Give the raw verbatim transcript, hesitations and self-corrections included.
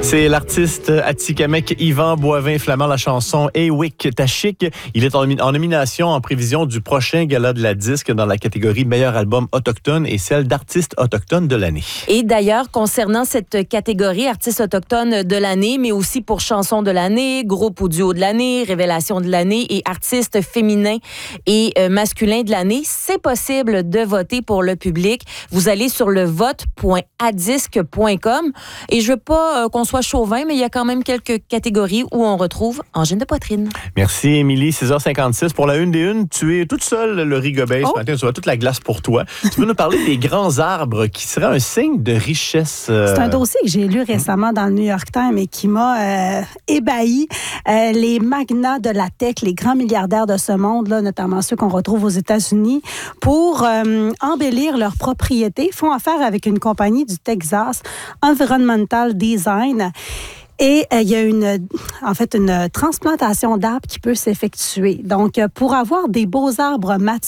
C'est l'artiste atikamekw Yvan Boivin-Flamand, la chanson Hey Wick Ta Chic. Il est en, en nomination en prévision du prochain gala de la disque dans la catégorie meilleur album autochtone et celle d'artiste autochtone de l'année. Et d'ailleurs, concernant cette catégorie artiste autochtone de l'année, mais aussi pour chanson de l'année, groupe ou duo de l'année, révélation de l'année et artiste féminin et euh, masculin de l'année, c'est possible de voter pour le public. Vous allez sur le vote point adisque point com et je veux pas euh, qu'on soit chauvin, mais il y a quand même quelques catégories où on retrouve angine de poitrine. Merci, Émilie. six heures cinquante-six. Pour la une des unes, tu es toute seule, le Rigobert, oh. ce matin. Tu vois toute la glace pour toi. Tu veux nous parler des grands arbres qui seraient un signe de richesse. Euh... C'est un dossier que j'ai lu récemment dans le New York Times et qui m'a euh, ébahi. Euh, les magnats de la tech, les grands milliardaires de ce monde, là, notamment ceux qu'on retrouve aux États-Unis, pour euh, embellir leurs propriétés, font affaire avec une compagnie du Texas, Environmental Design. Et euh, il y a une, en fait, une transplantation d'arbres qui peut s'effectuer. Donc, pour avoir des beaux arbres matures,